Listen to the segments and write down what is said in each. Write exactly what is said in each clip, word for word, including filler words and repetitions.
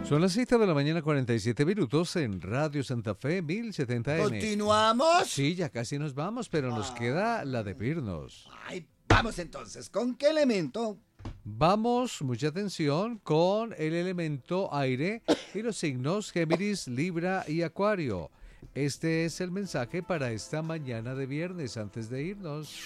Son las siete de la mañana, cuarenta y siete minutos en Radio Santa Fe mil setenta M. ¿Continuamos? Sí, ya casi nos vamos, pero nos Ah. queda la de Pirnos. Ay, vamos entonces, ¿con qué elemento? Vamos, mucha atención, con el elemento aire y los signos Géminis, Libra y Acuario. Este es el mensaje para esta mañana de viernes antes de irnos.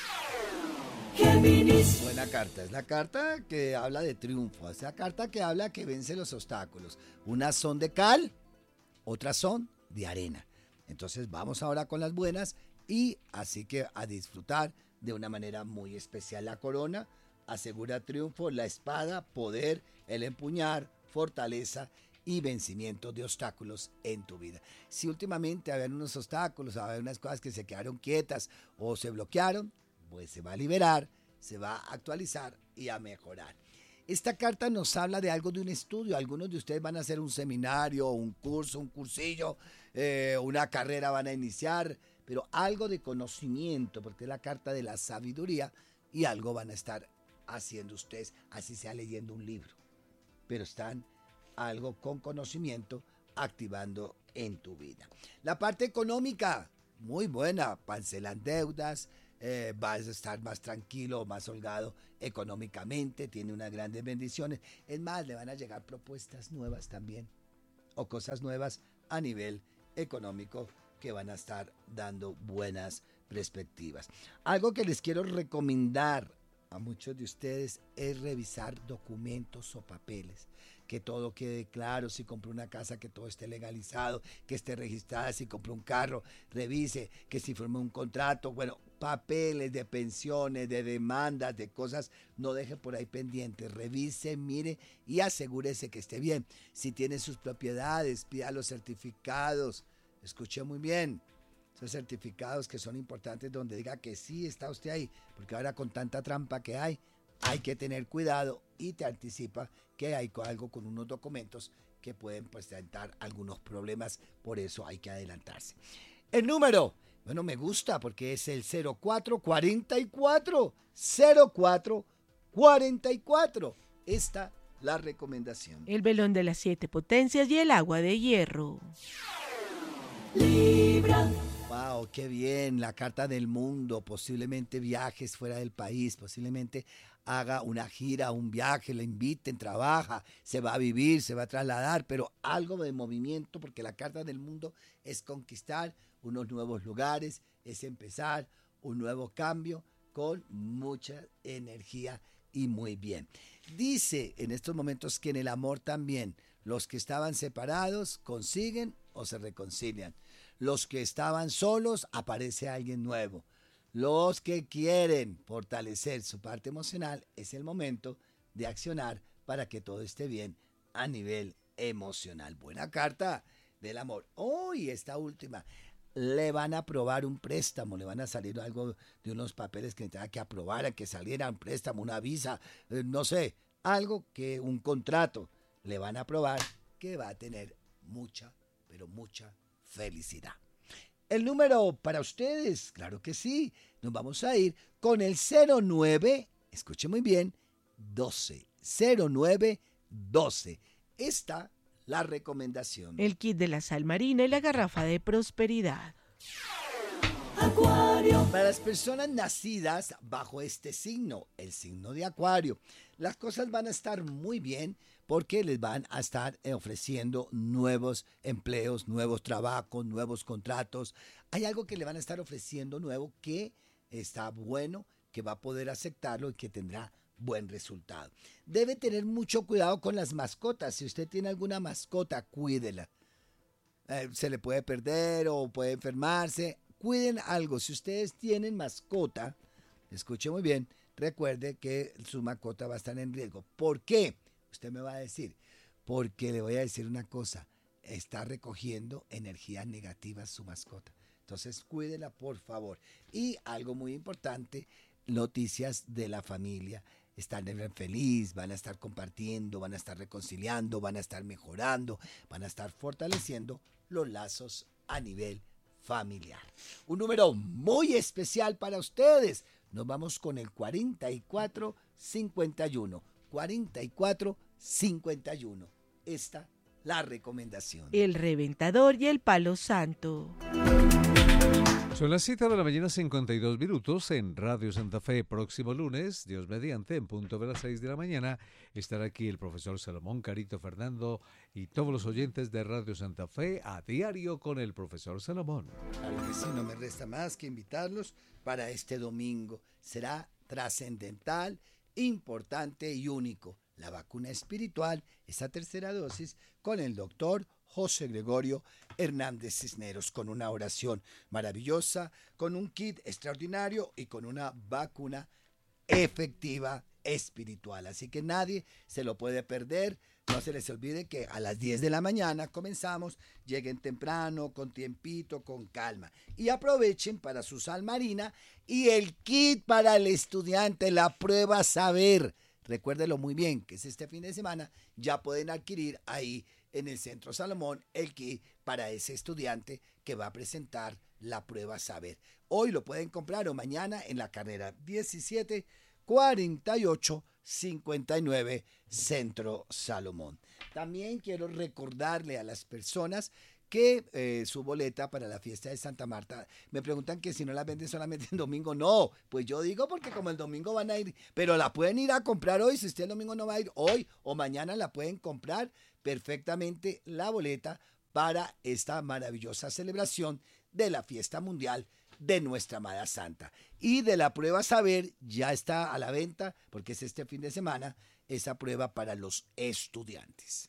Géminis. Buena carta, es la carta que habla de triunfo, es la carta que habla que vence los obstáculos. Unas son de cal, otras son de arena. Entonces vamos ahora con las buenas y así que a disfrutar de una manera muy especial. La corona asegura triunfo, la espada, poder, el empuñar, fortaleza y vencimiento de obstáculos en tu vida. Si últimamente habían unos obstáculos, había unas cosas que se quedaron quietas o se bloquearon, pues se va a liberar, se va a actualizar y a mejorar. Esta carta nos habla de algo de un estudio. Algunos de ustedes van a hacer un seminario, un curso, un cursillo, eh, una carrera van a iniciar, pero algo de conocimiento, porque es la carta de la sabiduría y algo van a estar haciendo ustedes, así sea leyendo un libro, pero están algo con conocimiento activando en tu vida. La parte económica, muy buena, cancelan deudas, eh, vas a estar más tranquilo, más holgado económicamente, tiene unas grandes bendiciones. Es más, le van a llegar propuestas nuevas también, o cosas nuevas a nivel económico que van a estar dando buenas perspectivas. Algo que les quiero recomendar a muchos de ustedes es revisar documentos o papeles, que todo quede claro. Si compró una casa, que todo esté legalizado, que esté registrada. Si compró un carro, revise que si firmó un contrato, bueno, papeles de pensiones, de demandas, de cosas, no deje por ahí pendientes, revise, mire y asegúrese que esté bien. Si tiene sus propiedades, pida los certificados, escuche muy bien, esos certificados que son importantes donde diga que sí está usted ahí, porque ahora con tanta trampa que hay, hay que tener cuidado y te anticipa que hay algo con unos documentos que pueden presentar algunos problemas, por eso hay que adelantarse. El número, bueno, me gusta porque es el cero cuatro cuarenta y cuatro, cero cuatro cuarenta y cuatro. Esta la recomendación. El velón de las siete potencias y el agua de hierro. Libra. Wow, qué bien, la carta del mundo, posiblemente viajes fuera del país, posiblemente haga una gira, un viaje, le inviten, trabaja, se va a vivir, se va a trasladar, pero algo de movimiento, porque la carta del mundo es conquistar unos nuevos lugares, es empezar un nuevo cambio con mucha energía y muy bien. Dice en estos momentos que en el amor también, los que estaban separados consiguen o se reconcilian. Los que estaban solos, aparece alguien nuevo. Los que quieren fortalecer su parte emocional, es el momento de accionar para que todo esté bien a nivel emocional. Buena carta del amor. Oh, y esta última, le van a aprobar un préstamo, le van a salir algo de unos papeles que tenga que aprobar, que saliera un préstamo, una visa, eh, no sé, algo que un contrato le van a aprobar que va a tener mucha, pero mucha felicidad. El número para ustedes, claro que sí, nos vamos a ir con el cero nueve, escuche muy bien, doce, cero nueve doce. Esta la recomendación. El kit de la sal marina y la garrafa de prosperidad. Acuario. Para las personas nacidas bajo este signo, el signo de Acuario, las cosas van a estar muy bien porque les van a estar ofreciendo nuevos empleos, nuevos trabajos, nuevos contratos. Hay algo que le van a estar ofreciendo nuevo que está bueno, que va a poder aceptarlo y que tendrá buen resultado. Debe tener mucho cuidado con las mascotas. Si usted tiene alguna mascota, cuídela. Eh, se le puede perder o puede enfermarse. Cuiden algo. Si ustedes tienen mascota, escuche muy bien, recuerde que su mascota va a estar en riesgo. ¿Por qué? Usted me va a decir, porque le voy a decir una cosa, está recogiendo energías negativas su mascota. Entonces, cuídela, por favor. Y algo muy importante, noticias de la familia. Están felices, van a estar compartiendo, van a estar reconciliando, van a estar mejorando, van a estar fortaleciendo los lazos a nivel familiar. Un número muy especial para ustedes. Nos vamos con el cuarenta y cuatro cincuenta y uno. cuarenta y cuatro cincuenta y uno. Esta la recomendación. El reventador y el palo santo. Son las siete de la mañana, cincuenta y dos minutos en Radio Santa Fe. Próximo lunes, Dios mediante, en punto de las seis de la mañana, estará aquí el profesor Salomón, Carito, Fernando y todos los oyentes de Radio Santa Fe a diario con el profesor Salomón. Claro que sí, no me resta más que invitarlos para este domingo. Será trascendental, importante y único. La vacuna espiritual, esa tercera dosis, con el doctor José Gregorio Hernández Cisneros, con una oración maravillosa, con un kit extraordinario y con una vacuna efectiva espiritual. Así que nadie se lo puede perder. No se les olvide que a las diez de la mañana comenzamos. Lleguen temprano, con tiempito, con calma. Y aprovechen para su sal marina y el kit para el estudiante, la prueba saber. Recuérdelo muy bien, que es este fin de semana. Ya pueden adquirir ahí en el Centro Salomón el kit para ese estudiante que va a presentar la prueba saber. Hoy lo pueden comprar o mañana en la carrera diecisiete cuarenta y ocho cincuenta y nueve Centro Salomón. También quiero recordarle a las personas que eh, su boleta para la fiesta de Santa Marta, me preguntan que si no la venden solamente el domingo. No, pues yo digo porque como el domingo van a ir, pero la pueden ir a comprar hoy. Si usted el domingo no va a ir hoy o mañana, la pueden comprar perfectamente la boleta para esta maravillosa celebración de la fiesta mundial de nuestra amada Santa. Y de la prueba saber ya está a la venta, porque es este fin de semana, esa prueba para los estudiantes.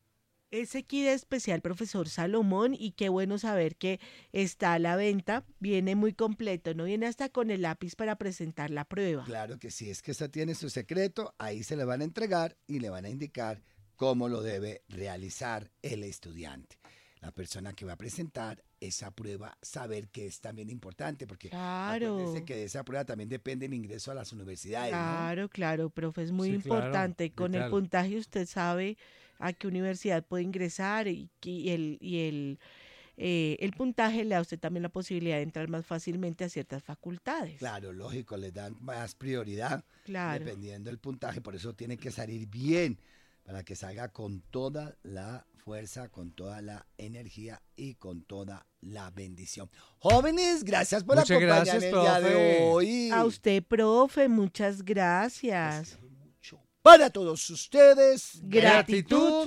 Ese kit especial, profesor Salomón, y qué bueno saber que está a la venta. Viene muy completo, ¿no? Viene hasta con el lápiz para presentar la prueba. Claro que sí, es que esa tiene su secreto, ahí se le van a entregar y le van a indicar cómo lo debe realizar el estudiante. La persona que va a presentar esa prueba, saber que es también importante, porque claro, acuérdense que de esa prueba también depende el ingreso a las universidades, claro, ¿no? Claro, profe, es muy Sí, importante. claro, Con vital. el puntaje usted sabe a qué universidad puede ingresar y, y el y el eh, el puntaje le da a usted también la posibilidad de entrar más fácilmente a ciertas facultades. Claro, lógico, le dan más prioridad Claro. dependiendo del puntaje, por eso tiene que salir bien, para que salga con toda la fuerza, con toda la energía y con toda la bendición. Jóvenes, gracias por Muchas acompañarme gracias, el día de profe. hoy. A usted, profe, muchas gracias. Los quiero mucho. Para todos ustedes, Gratitud